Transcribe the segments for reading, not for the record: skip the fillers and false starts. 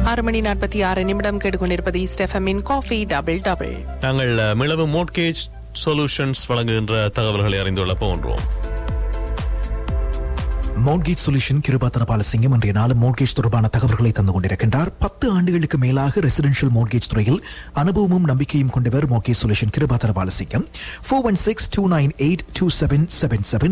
6:46 கேட்டுக்கொண்டிருப்பது ஈஸ்ட் எஃப்எம்மின் coffee double double. நாங்கள் மிளவு மோட்கேஜ் சொல்யூஷன்ஸ் வழங்குகின்ற தகவல்களை அறிந்துள்ள போன்றோம். மோட்கேஜ் சொல்யூஷன் கிருபாத்தன பாலசிங்கம் இன்றைய நாளும் மோட்கேஜ் தொடர்பான தகவல்களை தந்து கொண்டிருக்கின்றார். 10 ஆண்டுகளுக்கு மேலாக ரெசிடென்ஷியல் மோட்கேஜ் துறையில் அனுபவமும் நம்பிக்கையும் கொண்டவர் மோட்கேஜ் சொல்யூஷன் கிருபாத்தன பாலசிங்கம். 4162982777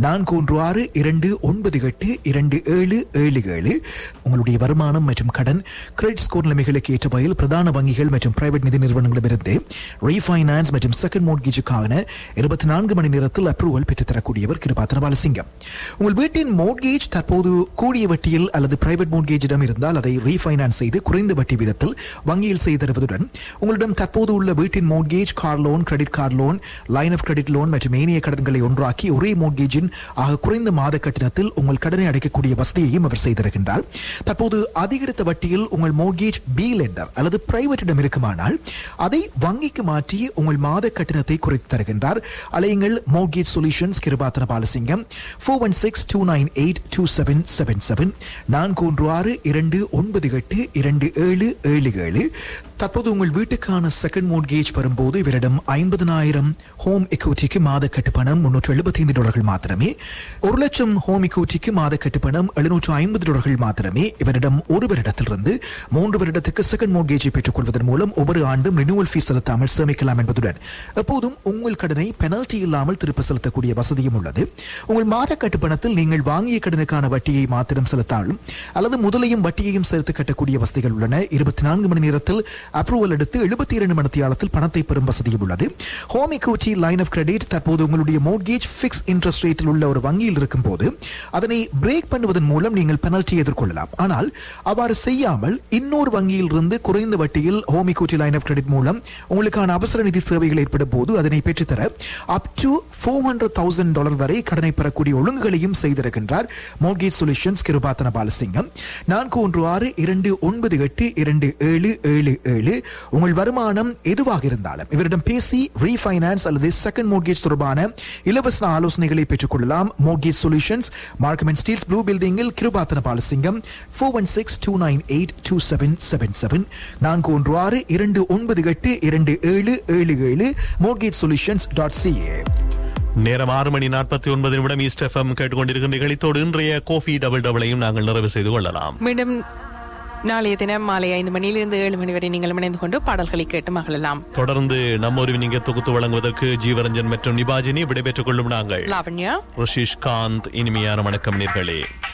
4162982777. உங்களுடைய வருமானம் மற்றும் கடன் கிரெடிட் ஸ்கோர் நிலைமைகளுக்கு ஏற்ற வகையில் பிரதான வங்கிகள் மற்றும் பிரைவேட் நிதி நிறுவனங்களிலிருந்து ரீஃபைனான்ஸ் மற்றும் செகண்ட் மோட்கேஜுக்கான 24 மணி நேரத்தில் அப்ரூவல் பெற்றுத்தரக்கூடியவர் கிருபாத்தன பாலசிங்கம். உங்கள் வீட்டின் மோட்கேஜ் தற்போது கூடிய வட்டியில் அல்லது பிரைவேட் மோட்கேஜிடம் இருந்தால் அதை ரீஃபைனான்ஸ் செய்து குறைந்த வட்டி விதத்தில் வங்கியில் செய்து தருவதுடன் உங்களிடம் தற்போது உள்ள வீட்டின் mortgage, car loan, credit card loan, line of credit loan மற்றும் ஏனைய கடன்களை ஒன்றாக்கி ஒரே மோட்கேஜின் ஆக குறைந்த மாத கட்டணத்தில் உங்கள் கடனை அடைக்கக்கூடிய வசதியையும் அவர் செய்திருக்கின்றார். தற்போது அதிகரித்த வட்டியில் உங்கள் மோட்கேஜ் பி லெண்டர் அல்லது பிரைவேட்டிடம் இருக்குமானால் அதை வங்கிக்கு மாற்றி உங்கள் மாத கட்டணத்தை குறைத்து தருகின்றார். அலையுங்கள் மோட்கேஜ் சொல்யூஷன்ஸ் கிருபாத்தன பாலசிங்கம். 4162982777 4162982777. தற்போது உங்கள் வீட்டுக்கான செகண்ட் மோட்கேஜ் வரும்போது இவரிடம் 50,000 ஹோம் எக்விட்டிக்கு மாத கட்டுப்பணம் $375 மாத்திரமே, 1 லட்சம் ஹோம் எக்விட்டிக்கு மாத கட்டுப்பணம் $750 மாத்திரமே. இவரிடம் 1 வருடத்திலிருந்து 3 வருடத்துக்கு செகண்ட் மோட்கேஜை பெற்றுக் கொள்வதன் மூலம் ஒவ்வொரு ஆண்டும் ரினியூவல் ஃபீஸ் செலுத்தாமல் சேமிக்கலாம் என்பதுடன் எப்போதும் உங்கள் கடனை பெனல்டி இல்லாமல் திருப்ப செலுத்தக்கூடிய வசதியும் உள்ளது. உங்கள் மாத கட்டுப்பணத்தில் நீங்கள் வாங்கிய கடனுக்கான வட்டியை மாத்திரம் செலுத்தாலும் அல்லது முதலையும் வட்டியையும் சேர்த்து கட்டக்கூடிய வசதிகள் உள்ளன. 24 மணி நேரத்தில் அப்ரூவல் எடுத்து 72 மணி நேரத்தில் பணத்தை பெறும் வசதியும் உள்ளது. Home equity line of credit தற்போது உங்களுடைய மோட்கேஜ் ஃபிக்ஸ் இன்ட்ரெஸ்ட் ரேட்டில் உள்ள ஒரு வங்கியில் இருக்கும் போது அதனை பிரேக் பண்ணுவதன் மூலம் நீங்கள் பெனல்டி எதிர்கொள்ளலாம். ஆனால் அவ்வாறு செய்யாமல் இன்னொரு வங்கியில் இருந்து குறைந்த வட்டியில் home equity line of credit மூலம் உங்களுக்கான அவசர நிதி சேவைகள் ஏற்படும் போது அதனை பெற்றுத்தர அப் டு $400,000 வரை கடனை பெறக்கூடிய ஒழுங்குகளையும் செய்திருக்கின்றார் மோட்கேஜ் சொல்யூஷன்ஸ் கிருபாத்தன பாலசிங்கம். 4162982777. உங்கள் வருமானம் எதுவாக இருந்தாலும் இவரிடம் பேசி ரீஃபைனான்ஸ் அல்லது செகண்ட் மோட்கேஜ் தொடர்பான இலவச ஆலோசனைகளை பெற்றுக் கொள்ளலாம். Mortgage solutions Markham and Steeles blue பில்டிங்கில் கிருபாத்தன பாலசிங்கம். 4162982777 4162982777 mortgagesolutions.ca. நேரம் 6:49 ஈஸ்ட் எஃப்எம் கேட்டுக்கொண்டிருக்கின்ற நிகழ்ச்சியோடு இன்றைய காஃபி டபுள் டபுளையும் நாங்கள் நிறைவு செய்து கொள்ளலாம். மீண்டும் நாளைய தினம் மாலை 5 மணியிலிருந்து 7 மணி வரை நீங்கள் இணைந்து கொண்டு பாடல்களை கேட்டு மகிழலாம். தொடர்ந்து நம்ம ஒரு நீங்க தொகுத்து வழங்குவதற்கு ஜீவரஞ்சன் மற்றும் நிபாஜினி விடைபெற்றுக் கொள்ளும் நாங்கள் லாவண்யா, ரிஷிஷ் காந்த். இனிமையான வணக்கம் நேர்களே.